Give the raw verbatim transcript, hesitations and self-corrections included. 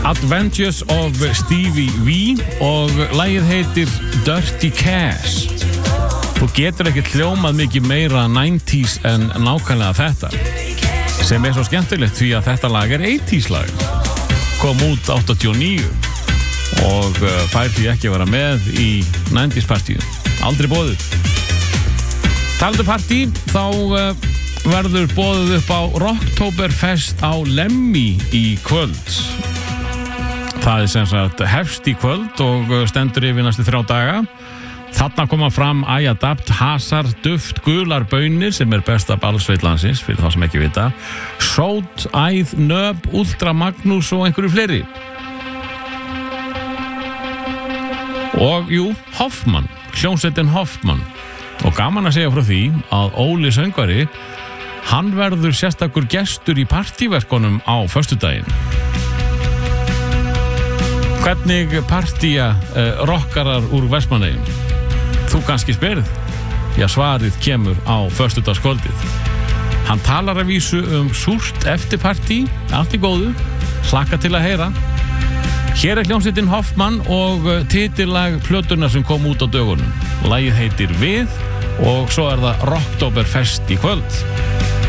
Adventures of Stevie V og lagið heitir Dirty Cash. Þú getur ekki hljómað mikið meira nineties en nákvæmlega þetta, sem er svo skemmtilegt því að þetta lag er eighties lag, kom út áttatíu og níu og fær því ekki að vera með í nineties partíu, aldrei boðið. Talandi partí, þá verður boðið upp á Rocktoberfest á Lemmy í kvöld. Það er sem sagt hefst í kvöld og stendur yfir næstu þrjá daga. Þarna koma fram Adapt, Hasar, Duft, Gular Baunir sem er besta ballsveit landsins fyrir þá sem ekki vita, Sót, Æð, Nöb, Ultra Magnús og einhverju fleiri. Og jú, Hoffmann, hljómsveitin Hoffmann. Og gaman að segja frá því að Óli söngvari, hann verður sérstakur gestur í partíverkunum á föstudaginn. Hvernig partía uh, rockarar úr Vestmannaeyjum? Þú kannski spyrð? Já, svarið kemur á föstudagskvöldið. Hann talar að vísu um súrt eftirpartí, allt í góðu, hlakka til að heyra. Hér er hljómsveitin Hoffmann og titillag plötunnar sem kom út á dögunum. Lagið heitir Við og svo er það Rocktoberfest í kvöld.